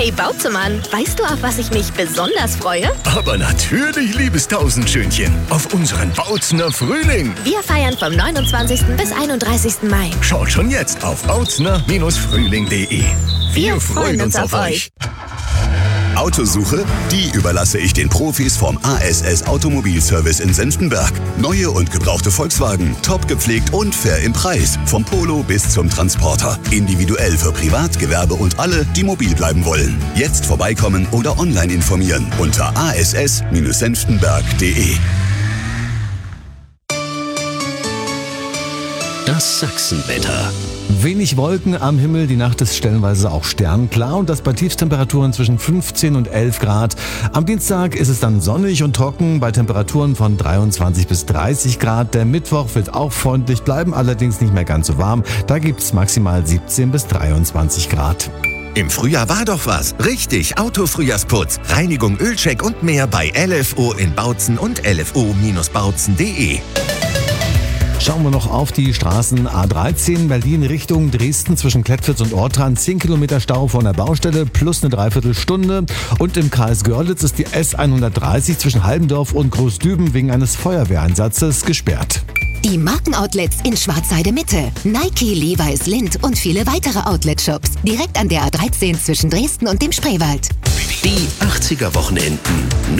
Hey Bauzemann, weißt du, auf was ich mich besonders freue? Aber natürlich, liebes Tausendschönchen, auf unseren Bautzener Frühling. Wir feiern vom 29. bis 31. Mai. Schaut schon jetzt auf bautzner-frühling.de. Wir freuen uns auf euch. Autosuche? Die überlasse ich den Profis vom ASS Automobilservice in Senftenberg. Neue und gebrauchte Volkswagen, top gepflegt und fair im Preis. Vom Polo bis zum Transporter. Individuell für Privat, Gewerbe und alle, die mobil bleiben wollen. Jetzt vorbeikommen oder online informieren unter ass-senftenberg.de. Das Sachsenwetter. Wenig Wolken am Himmel, die Nacht ist stellenweise auch sternklar und das bei Tiefstemperaturen zwischen 15 und 11 Grad. Am Dienstag ist es dann sonnig und trocken bei Temperaturen von 23 bis 30 Grad. Der Mittwoch wird auch freundlich bleiben, allerdings nicht mehr ganz so warm. Da gibt es maximal 17 bis 23 Grad. Im Frühjahr war doch was. Richtig, Autofrühjahrsputz, Reinigung, Ölcheck und mehr bei LFO in Bautzen und lfo-bautzen.de. Schauen wir noch auf die Straßen A13 Berlin Richtung Dresden zwischen Klettwitz und Ortrand. 10 Kilometer Stau vor der Baustelle plus eine Dreiviertelstunde. Und im Kreis Görlitz ist die S130 zwischen Halbendorf und Großdüben wegen eines Feuerwehreinsatzes gesperrt. Die Markenoutlets in Schwarzheide Mitte. Nike, Levi's, Lindt und viele weitere Outlet-Shops. Direkt an der A13 zwischen Dresden und dem Spreewald. Die 80er Wochenenden.